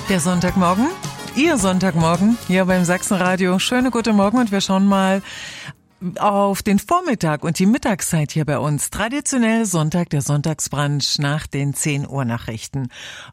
Der Sonntagmorgen, Ihr Sonntagmorgen hier beim Sachsenradio. Schöne gute Morgen und wir schauen mal auf den Vormittag und die Mittagszeit hier bei uns. Traditionell Sonntag, der Sonntagsbrunch nach den 10 Uhr Nachrichten.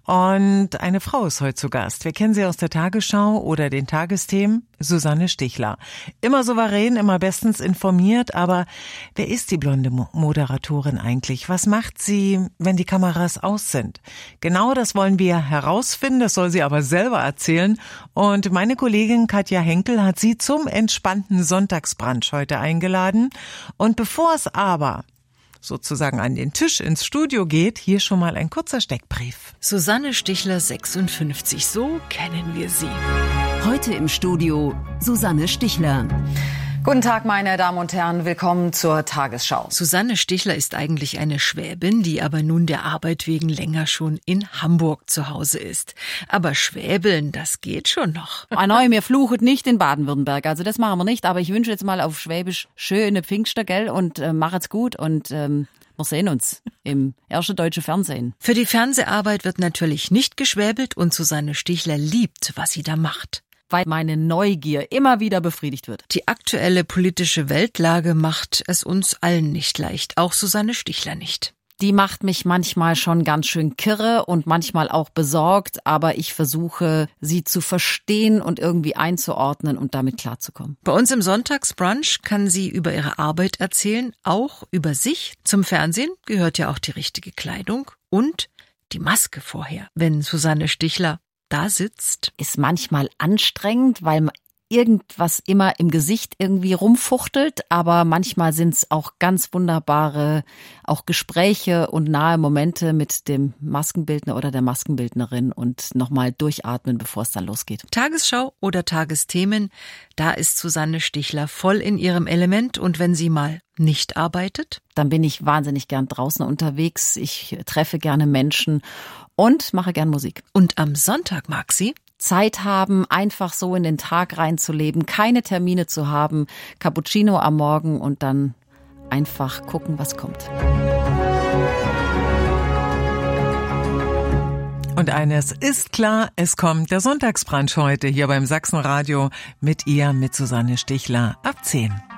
Und eine Frau ist heute zu Gast. Wir kennen sie aus der Tagesschau oder den Tagesthemen. Susanne Stichler. Immer souverän, immer bestens informiert, aber wer ist die blonde Moderatorin eigentlich? Was macht sie, wenn die Kameras aus sind? Genau das wollen wir herausfinden, das soll sie aber selber erzählen. Und meine Kollegin Katja Henkel hat sie zum entspannten Sonntagsbrunch heute eingeladen. Und bevor es aber sozusagen an den Tisch ins Studio geht, hier schon mal ein kurzer Steckbrief. Susanne Stichler, 56, so kennen wir sie. Heute im Studio Susanne Stichler. Guten Tag, meine Damen und Herren, willkommen zur Tagesschau. Susanne Stichler ist eigentlich eine Schwäbin, die aber nun der Arbeit wegen länger schon in Hamburg zu Hause ist. Aber Schwäbeln, das geht schon noch. Nein, wir fluchen nicht in Baden-Württemberg, also das machen wir nicht, aber ich wünsche jetzt mal auf Schwäbisch schöne Pfingster, gell, und macht's gut und wir sehen uns im ersten deutschen Fernsehen. Für die Fernseharbeit wird natürlich nicht geschwäbelt und Susanne Stichler liebt, was sie da macht. Weil meine Neugier immer wieder befriedigt wird. Die aktuelle politische Weltlage macht es uns allen nicht leicht, auch Susanne Stichler nicht. Die macht mich manchmal schon ganz schön kirre und manchmal auch besorgt, aber ich versuche, sie zu verstehen und irgendwie einzuordnen und damit klarzukommen. Bei uns im Sonntagsbrunch kann sie über ihre Arbeit erzählen, auch über sich. Zum Fernsehen gehört ja auch die richtige Kleidung und die Maske vorher, wenn Susanne Stichler da sitzt. Ist manchmal anstrengend, weil irgendwas immer im Gesicht irgendwie rumfuchtelt, aber manchmal sind es auch ganz wunderbare auch Gespräche und nahe Momente mit dem Maskenbildner oder der Maskenbildnerin und nochmal durchatmen, bevor es dann losgeht. Tagesschau oder Tagesthemen, da ist Susanne Stichler voll in ihrem Element und wenn sie mal nicht arbeitet? Dann bin ich wahnsinnig gern draußen unterwegs, ich treffe gerne Menschen und mache gern Musik. Und am Sonntag mag sie Zeit haben, einfach so in den Tag reinzuleben, keine Termine zu haben, Cappuccino am Morgen und dann einfach gucken, was kommt. Und eines ist klar, es kommt der Sonntagsbrunch heute hier beim Sachsenradio mit ihr, mit Susanne Stichler ab 10.